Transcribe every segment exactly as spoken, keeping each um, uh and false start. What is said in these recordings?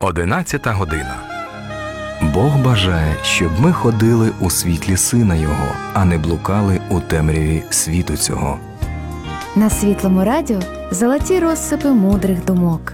Одинадцята година. Бог бажає, щоб ми ходили у світлі Сина Його, а не блукали у темряві світу цього. На Світлому радіо золоті розсипи мудрих думок.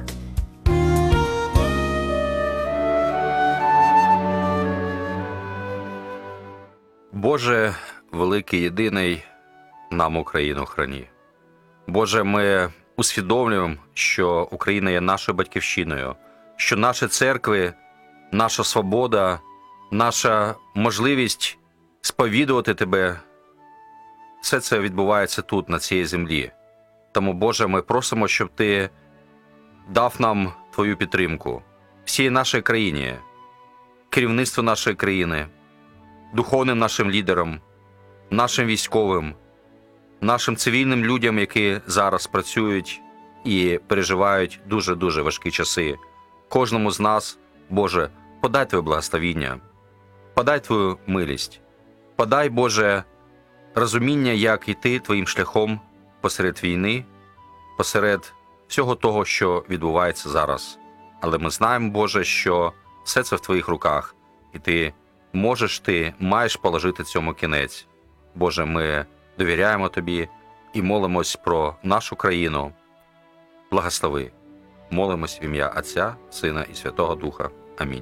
Боже, великий, єдиний, нам Україну храні. Боже, ми усвідомлюємо, що Україна є нашою батьківщиною, що наші церкви, наша свобода, наша можливість сповідувати Тебе, все це відбувається тут, на цій землі. Тому, Боже, ми просимо, щоб Ти дав нам Твою підтримку всій нашій країні, керівництву нашої країни, духовним нашим лідерам, нашим військовим, нашим цивільним людям, які зараз працюють і переживають дуже-дуже важкі часи. Кожному з нас, Боже, подай Твоє благословіння, подай Твою милість, подай, Боже, розуміння, як йти Твоїм шляхом посеред війни, посеред всього того, що відбувається зараз. Але ми знаємо, Боже, що все це в Твоїх руках, і Ти можеш, Ти маєш положити цьому кінець. Боже, ми довіряємо Тобі і молимось про нашу країну. Благослови. Молимось в ім'я Отця, Сина і Святого Духа. Амінь.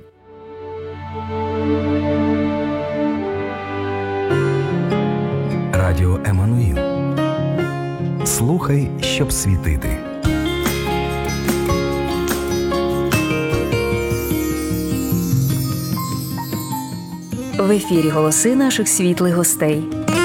Радіо Еммануїл. Слухай, щоб світити. В ефірі голоси наших світлих гостей.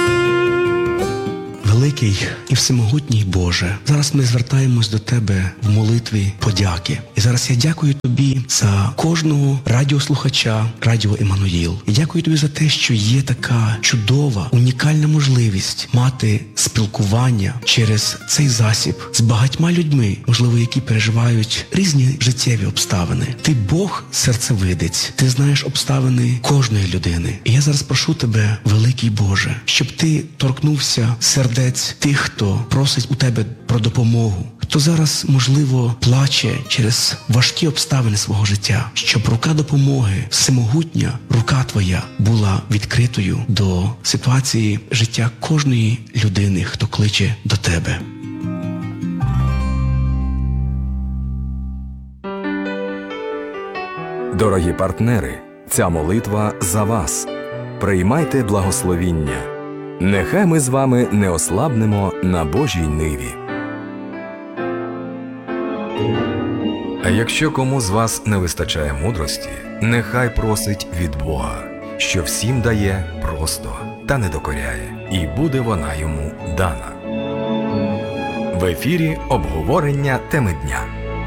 Великий і всемогутній Боже, зараз ми звертаємось до Тебе в молитві подяки. І зараз я дякую Тобі за кожного радіослухача Радіо Еммануїл. І дякую Тобі за те, що є така чудова, унікальна можливість мати спілкування через цей засіб з багатьма людьми, можливо, які переживають різні життєві обставини. Ти Бог серцевидець, Ти знаєш обставини кожної людини. І я зараз прошу Тебе, великий Боже, щоб Ти торкнувся сердець тих, хто просить у Тебе про допомогу, хто зараз, можливо, плаче через важкі обставини свого життя, щоб рука допомоги, всемогутня рука Твоя була відкритою до ситуації життя кожної людини, хто кличе до Тебе. Дорогі партнери, ця молитва за вас. Приймайте благословіння. Нехай ми з вами не ослабнемо на Божій ниві. А якщо кому з вас не вистачає мудрості, нехай просить від Бога, що всім дає просто та не докоряє, і буде вона йому дана. В ефірі обговорення теми дня.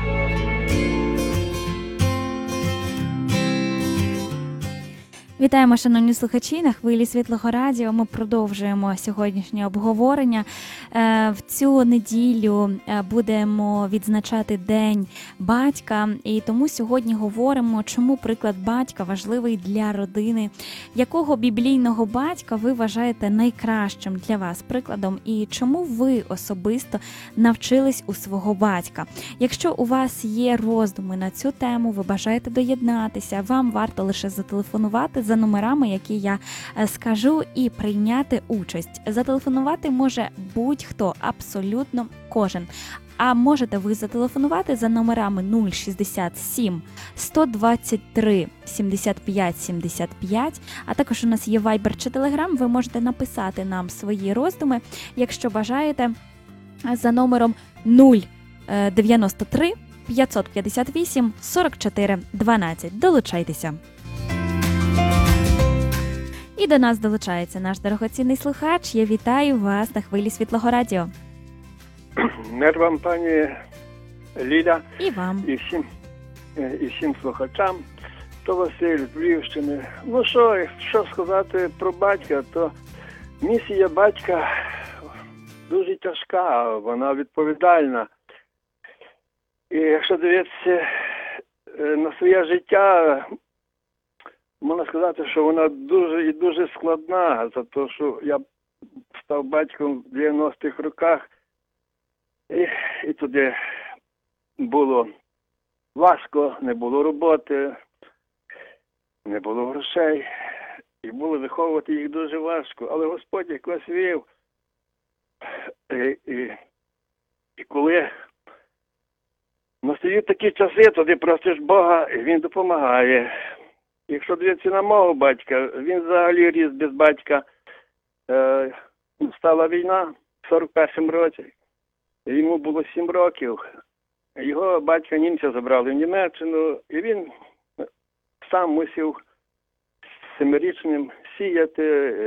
Вітаємо, шановні слухачі, на хвилі Світлого радіо. Ми продовжуємо сьогоднішнє обговорення. В цю неділю будемо відзначати День батька, і тому сьогодні говоримо, чому приклад батька важливий для родини, якого біблійного батька ви вважаєте найкращим для вас прикладом, і чому ви особисто навчились у свого батька. Якщо у вас є роздуми на цю тему, ви бажаєте доєднатися, вам варто лише зателефонувати за номерами, які я скажу, і прийняти участь. Зателефонувати може будь-хто, абсолютно кожен. А можете ви зателефонувати за номерами нуль шістдесят сім сто двадцять три сімдесят п'ять сімдесят п'ять, а також у нас є Viber чи Telegram, ви можете написати нам свої роздуми, якщо бажаєте, за номером нуль дев'яносто три п'ятсот п'ятдесят вісім сорок чотири дванадцять. Долучайтеся. І до нас долучається наш дорогоцінний слухач. Я вітаю вас на хвилі Світлого радіо. Мир вам, пані Ліля. І вам. І всім, і всім слухачам. То Василь з Львівщини. Ну що, що сказати про батька, то місія батька дуже тяжка, вона відповідальна. І якщо дивитися на своє життя, можна сказати, що вона дуже і дуже складна, за те, що я став батьком в дев'яностих роках, і, і тоді було важко, не було роботи, не було грошей. І було виховувати їх дуже важко. Але Господь якось вів. І, і, і коли настають такі часи, тоді просиш Бога, і Він допомагає. Якщо дивитися на мого батька, він взагалі ріс без батька. Е, стала війна в сорок першому році. Йому було сім років. Його батька німця забрали в Німеччину, і він сам мусив семирічним сіяти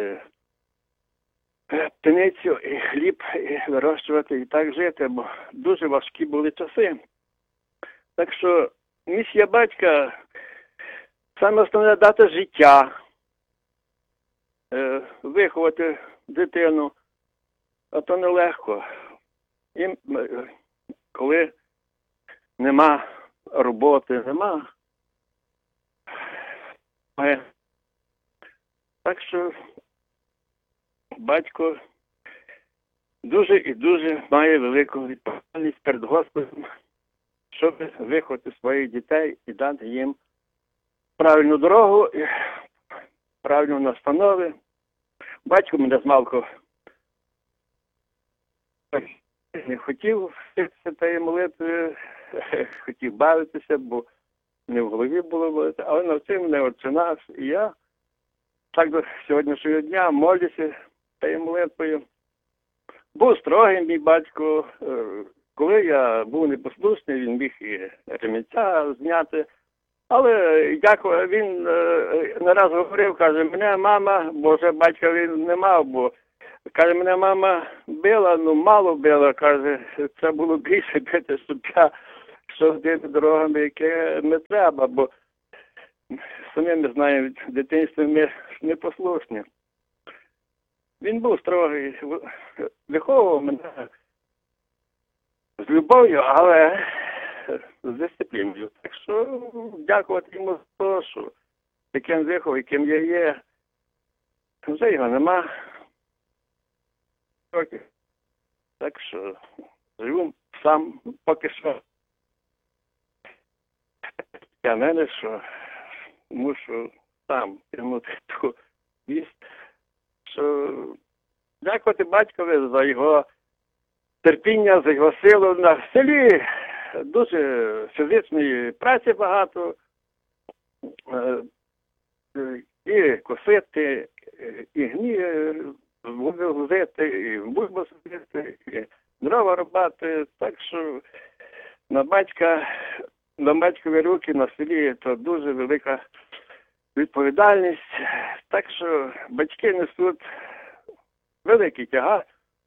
е, пшеницю і хліб і вирощувати і так жити, бо дуже важкі були часи. Так що місія батька саме основне дати життя, е, виховати дитину, а то нелегко. І е, коли нема роботи, нема. Е, Так що батько дуже і дуже має велику відповідальність перед Господом, щоб виховати своїх дітей і дати їм правильну дорогу, і правильну настанови. Батько мене змалку не хотів вчитися тієї молитви, хотів бавитися, бо не в голові було молити, але навчив мене Отче наш, і я так до сьогоднішнього дня молюся тією молитвою. Був строгий мій батько. Коли я був непослушний, він міг і ремінця зняти. Але дякую, він не раз говорив, каже, мене мама, бо вже батька він не мав, бо каже, мене мама била, ну мало била, каже, це було більше бити, щоб я йшов тими дорогами, які не треба, бо самі ми знаємо, в дитинстві ми непослушні. Він був строгий, виховував мене з любов'ю, але з дисципліною. Так що дякувати йому за те, що таким виховав, яким я є. Вже його нема. Так що живу сам поки що. Я мене, що мушу сам тягнути ту вість, що дякувати батькові за його терпіння, за його силу. На селі дуже фізичної праці багато, і косити, і гні возити, і бульбу садити, і дрова рубати. Так що на батька, на батькові руки на селі то дуже велика відповідальність. Так що батьки несуть великий тягар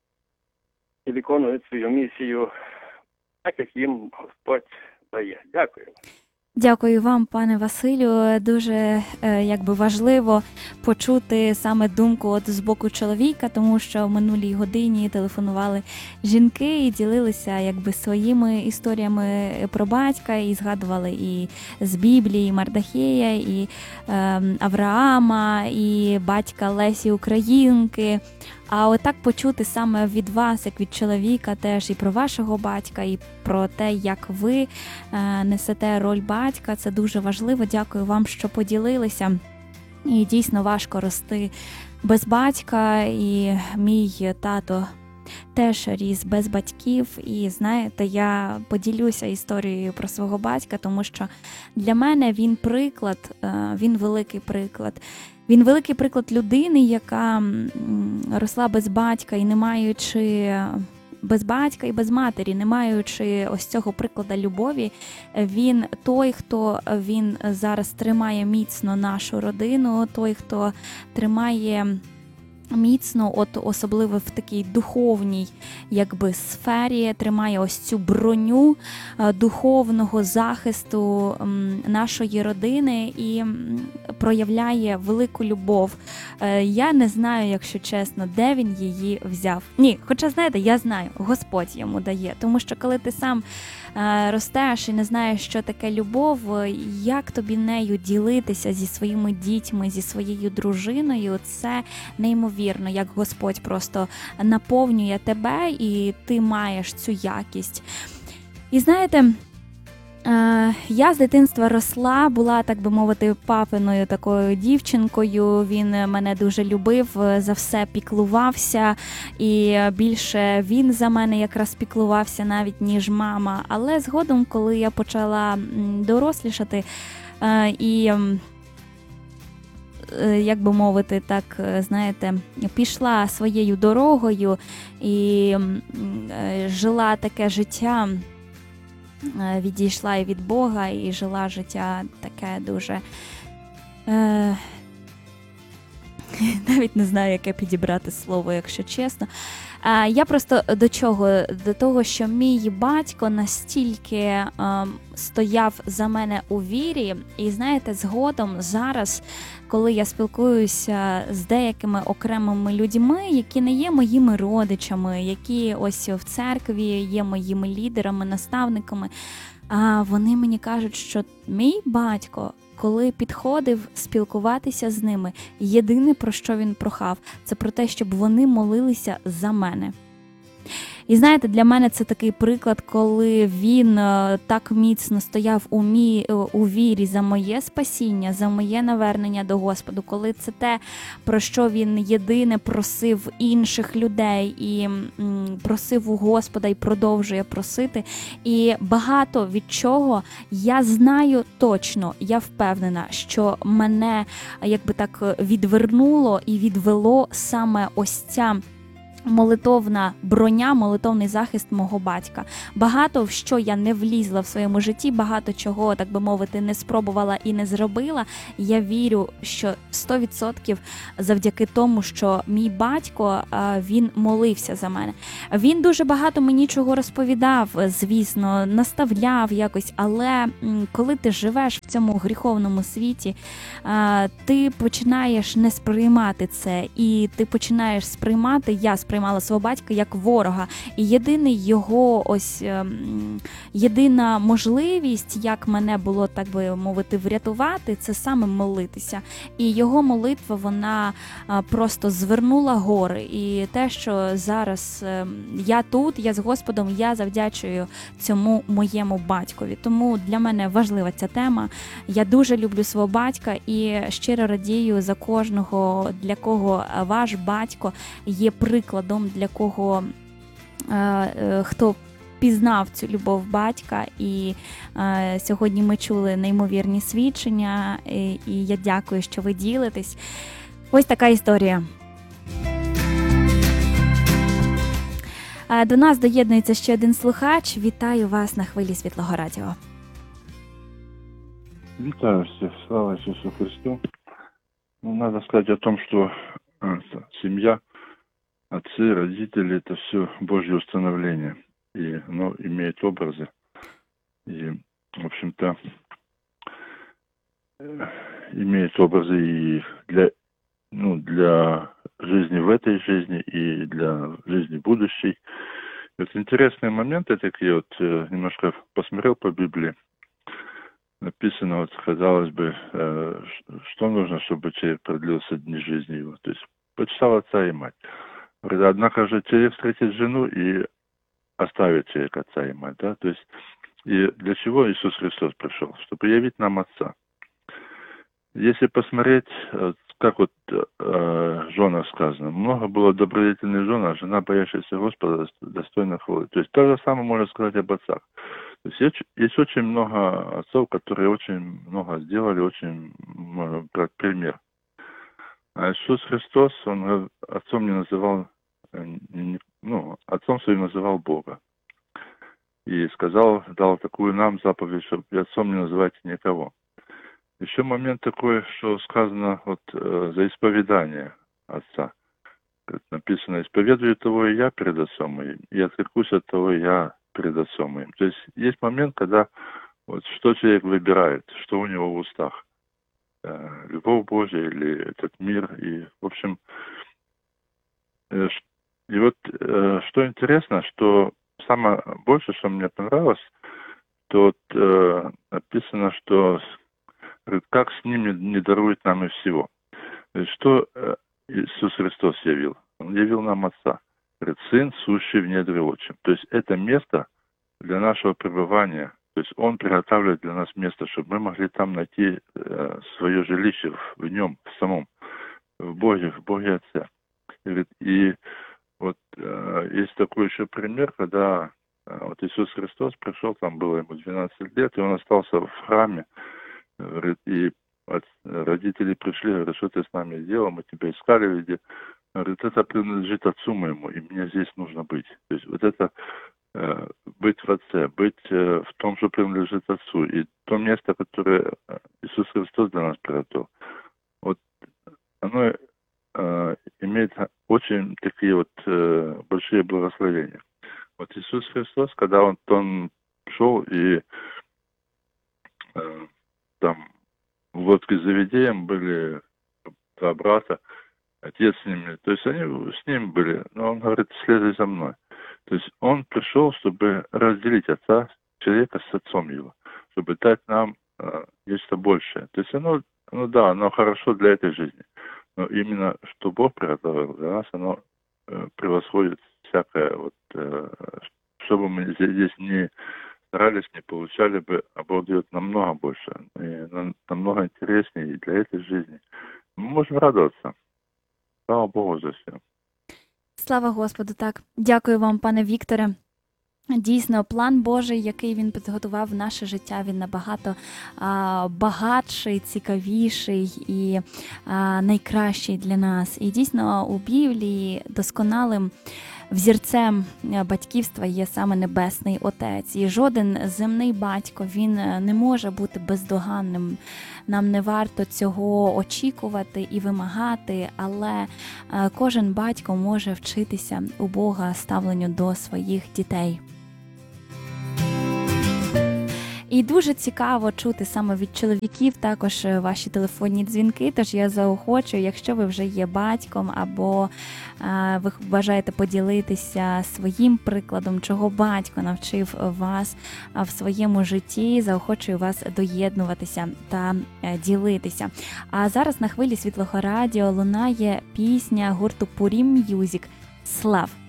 і виконують свою місію, так як їм Господь дає. Дякую. Дякую вам, пане Василю. Дуже е, якби важливо почути саме думку от з боку чоловіка, тому що в минулій годині телефонували жінки і ділилися якби своїми історіями про батька, і згадували і з Біблії, і Мардахея, і е, Авраама, і батька Лесі Українки. А отак почути саме від вас, як від чоловіка, теж і про вашого батька, і про те, як ви е, несете роль батька, це дуже важливо. Дякую вам, що поділилися. І дійсно важко рости без батька, і мій тато теж ріс без батьків. І знаєте, я поділюся історією про свого батька, тому що для мене він приклад, е, він великий приклад. Він великий приклад людини, яка росла без батька і не маючи без батька і без матері, не маючи ось цього прикладу любові, він той, хто він зараз тримає міцно нашу родину, той, хто тримає міцно, от особливо в такій духовній якби сфері, тримає ось цю броню духовного захисту нашої родини і проявляє велику любов. Я не знаю, якщо чесно, де він її взяв. Ні, хоча, знаєте, я знаю, Господь йому дає, тому що коли ти сам ростеш і не знаєш, що таке любов, як тобі нею ділитися зі своїми дітьми, зі своєю дружиною, це неймовірно, як Господь просто наповнює тебе, і ти маєш цю якість. І знаєте, Е, Я з дитинства росла, була, так би мовити, папиною такою дівчинкою. Він мене дуже любив, за все піклувався, і більше він за мене якраз піклувався навіть, ніж мама. Але згодом, коли я почала м, дорослішати е, і, м, е, як би мовити, так, е, знаєте, пішла своєю дорогою і м, е, жила таке життя, е, відійшла і від Бога, і жила життя таке дуже, е, навіть не знаю, яке підібрати слово, якщо чесно. А, Я просто до чого? До того, що мій батько настільки е, стояв за мене у вірі, і знаєте, згодом зараз, коли я спілкуюся з деякими окремими людьми, які не є моїми родичами, які ось в церкві є моїми лідерами, наставниками, а вони мені кажуть, що мій батько, коли підходив спілкуватися з ними, єдине, про що він прохав, це про те, щоб вони молилися за мене. І знаєте, для мене це такий приклад, коли він е, так міцно стояв у, мі, е, у вірі за моє спасіння, за моє навернення до Господу, коли це те, про що він єдине просив інших людей і м, просив у Господа і продовжує просити. І багато від чого я знаю точно, я впевнена, що мене якби так відвернуло і відвело саме ось ця молитовна броня, молитовний захист мого батька. Багато в що я не влізла в своєму житті, багато чого, так би мовити, не спробувала і не зробила. Я вірю, що сто відсотків завдяки тому, що мій батько, він молився за мене. Він дуже багато мені чого розповідав, звісно, наставляв якось, але коли ти живеш в цьому гріховному світі, ти починаєш не сприймати це, і ти починаєш сприймати, я сприймала свого батька як ворога. І єдиний його ось єдина можливість, як мене було, так би мовити, врятувати, це саме молитися. І його молитва, вона просто звернула гори. І те, що зараз я тут, я з Господом, я завдячую цьому моєму батькові. Тому для мене важлива ця тема. Я дуже люблю свого батька і щиро радію за кожного, для кого ваш батько є прикладом, для кого е, е, хто пізнав цю любов батька. І е, сьогодні ми чули неймовірні свідчення, і, і я дякую, що ви ділитесь. Ось така історія. Е, до нас доєднується ще один слухач. Вітаю вас на хвилі Світлого Радіо. Витаю всех, слава Иисусу Христу. Ну, надо сказать о том, что это, семья, отцы, родители – это все Божье установление. И оно имеет образы. И, в общем-то, э, имеет образы и для, ну, для жизни в этой жизни, и для жизни будущей. И вот интересные моменты такие, вот э, немножко посмотрел по Библии. Написано, вот, казалось бы, э, что нужно, чтобы человек продлился дни жизни его. То есть почитал отца и мать. Говорит, однако же человек встретит жену и оставит человек отца и мать. Да? То есть и для чего Иисус Христос пришел? Чтобы явить нам Отца. Если посмотреть, как вот э, женах сказано, много было добродетельных жен, а жена, боящаяся Господа, достойна хвалы. То есть то же самое можно сказать об отцах. То есть есть, есть очень много отцов, которые очень много сделали, очень, можно брать пример. А Иисус Христос, Он отцом не называл, ну, отцом своим называл Бога. И сказал, дал такую нам заповедь, чтобы отцом не называйте никого. Еще момент такой, что сказано вот э, за исповедание Отца. Как написано, исповедую того и я перед Отцом моим, и отрекусь от того и я перед Отцом моим. То есть есть момент, когда вот что человек выбирает, что у него в устах. Э, любовь Божия или этот мир. И, в общем, э, и вот э, что интересно, что самое большее, что мне понравилось, то вот, э, написано, что как с ними не дарует нам и всего. То есть, что э, Иисус Христос явил? Он явил нам Отца. Говорит, Сын, сущий в недре отчим. То есть это место для нашего пребывания. То То есть Он приготавливает для нас место, чтобы мы могли там найти э, свое жилище в, в Нем, в самом, в Боге, в Боге Отце. И, говорит, и вот э, есть такой еще пример, когда э, вот Иисус Христос пришел, там было ему двенадцать лет, и Он остался в храме, говорит, и от, родители пришли, говорят, что ты с нами делал, мы тебя искали везде. Говорит, это принадлежит Отцу моему, и мне здесь нужно быть. То есть вот это э, быть в Отце, быть э, в том, что принадлежит Отцу. И то место, которое Иисус Христос для нас приготовил, вот оно э, имеет очень такие вот э, большие благословения. Вот Иисус Христос, когда Он, он шел и э, там в лодке с Завидеем были два брата, отец с ними, то есть они с ним были, но он говорит, следуй за мной. То есть он пришел, чтобы разделить отца, человека с отцом его, чтобы дать нам э, нечто большее. То есть оно, ну да, оно хорошо для этой жизни, но именно что Бог приготовил для нас, оно э, превосходит всякое, вот, э, чтобы мы здесь, здесь не старались, не получали бы, а Бог дает намного больше, и намного интереснее и для этой жизни. Мы можем радоваться. Слава Богу за все. Слава Господу, так. Дякую вам, пане Вікторе. Дійсно, план Божий, який він підготував в наше життя, він набагато а, багатший, цікавіший і а, найкращий для нас. І дійсно у Біблії досконалим взірцем батьківства є саме Небесний Отець. І жоден земний батько, він не може бути бездоганним. Нам не варто цього очікувати і вимагати, але кожен батько може вчитися у Бога ставленню до своїх дітей. І дуже цікаво чути саме від чоловіків також ваші телефонні дзвінки, тож я заохочую, якщо ви вже є батьком або а, ви бажаєте поділитися своїм прикладом, чого батько навчив вас в своєму житті, заохочую вас доєднуватися та ділитися. А зараз на хвилі Світлого радіо лунає пісня гурту Пурім М'юзік «Слав».